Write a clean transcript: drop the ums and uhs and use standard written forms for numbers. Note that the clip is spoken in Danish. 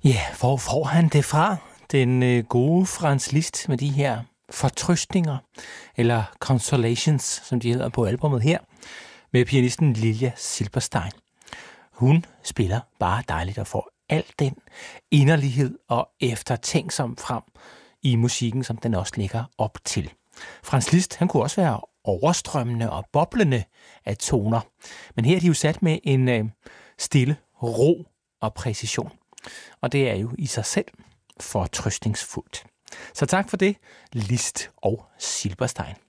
Ja, hvor får han det fra? Den gode Franz Liszt med de her fortrøstninger, eller consolations, som de hedder på albumet her, med pianisten Lilja Silberstein. Hun spiller bare dejligt og får al den inderlighed og eftertænksom frem i musikken, som den også ligger op til. Franz Liszt, han kunne også være overstrømmende og boblende af toner, men her er de jo sat med en stille ro og præcision. Og det er jo i sig selv fortrøstningsfuldt. Så tak for det, Liszt og Silberstein.